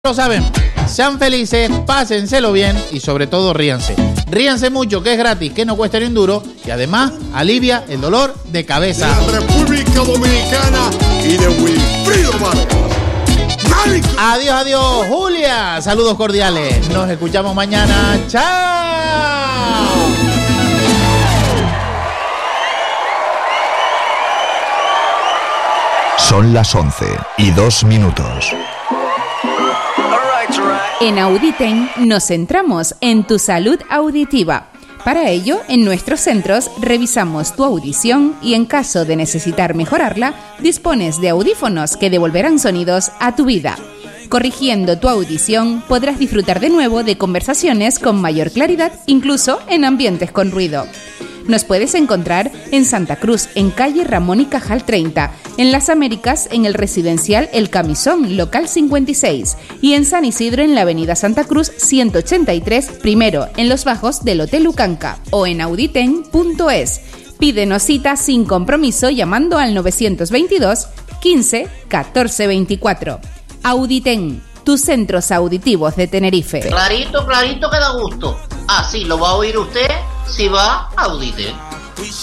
Lo saben, sean felices, pásenselo bien y sobre todo ríanse. Ríanse mucho, que es gratis, que no cuesta ni un duro y además alivia el dolor de cabeza. De la República Dominicana y de Wilfrido Vargas. Adiós, adiós, Julia. Saludos cordiales. Nos escuchamos mañana. ¡Chao! Son las 11:02. En Auditen nos centramos en tu salud auditiva. Para ello, en nuestros centros revisamos tu audición y en caso de necesitar mejorarla, dispones de audífonos que devolverán sonidos a tu vida. Corrigiendo tu audición, podrás disfrutar de nuevo de conversaciones con mayor claridad, incluso en ambientes con ruido. Nos puedes encontrar en Santa Cruz, en calle Ramón y Cajal 30, en Las Américas, en el residencial El Camisón, local 56, y en San Isidro, en la avenida Santa Cruz 183, primero, en los bajos del Hotel Ucanca, o en auditen.es. Pídenos cita sin compromiso llamando al 922 15 14 24. Auditen, tus centros auditivos de Tenerife. Clarito, clarito que da gusto. Así lo va a oír usted si va a Auditen.